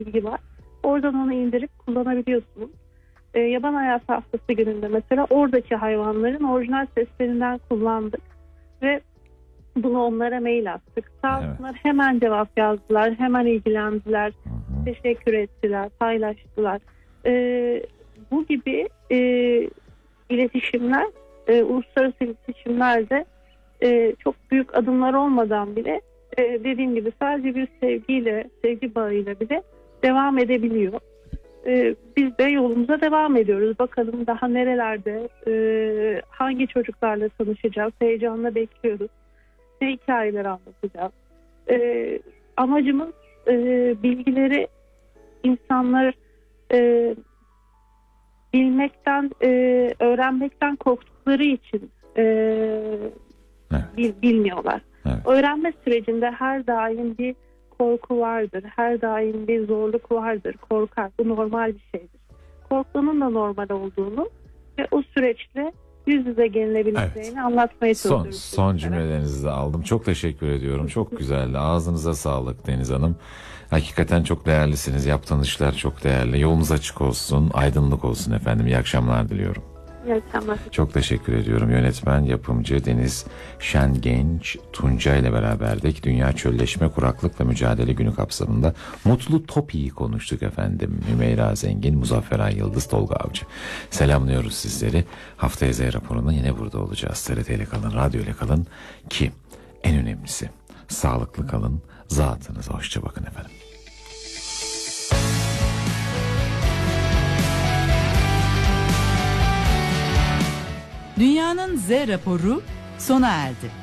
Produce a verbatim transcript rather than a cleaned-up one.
bilgi var. Oradan onu indirip kullanabiliyorsunuz. E, yaban hayatı haftası gününde mesela oradaki hayvanların orijinal seslerinden kullandık ve bunu onlara mail attık. Sağ olsunlar, evet. Hemen cevap yazdılar, hemen ilgilendiler, hı hı. teşekkür ettiler, paylaştılar. E, bu gibi e, iletişimler, e, uluslararası iletişimlerde e, çok büyük adımlar olmadan bile e, dediğim gibi sadece bir sevgiyle, sevgi bağıyla bile devam edebiliyor. Ee, biz de yolumuza devam ediyoruz. Bakalım daha nerelerde, e, hangi çocuklarla tanışacağız. Heyecanla bekliyoruz. Ne hikayeler anlatacağız. Ee, amacımız e, bilgileri insanlar e, bilmekten, e, öğrenmekten korktukları için e, evet. bil, bilmiyorlar. Evet. Öğrenme sürecinde her daim bir korku vardır. Her daim bir zorluk vardır. Korkar. Bu normal bir şeydir. Korkmanın da normal olduğunu ve o süreçle yüz yüze gelinebileceğini evet. anlatmaya çalışıyoruz. Son, son cümlelerinizi de aldım. Çok teşekkür ediyorum. Çok güzeldi. Ağzınıza sağlık Deniz Hanım. Hakikaten çok değerlisiniz. Yaptığınız işler çok değerli. Yolunuz açık olsun. Aydınlık olsun efendim. İyi akşamlar diliyorum. İyi akşamlar. Çok teşekkür ediyorum. Yönetmen, yapımcı Deniz Şengenç Tunca ile beraberdik. Dünya Çölleşme Kuraklıkla Mücadele Günü kapsamında Mutlu Topi'yi konuştuk efendim. Hümeyra Zengin, Muzaffer Ay Yıldız, Tolga Avcı. Selamlıyoruz sizleri. Haftaya Z raporunda yine burada olacağız. T R T ile kalın, radyo ile kalın ki en önemlisi sağlıklı kalın. Zatınıza hoşça bakın efendim. Dünyanın Z raporu sona erdi.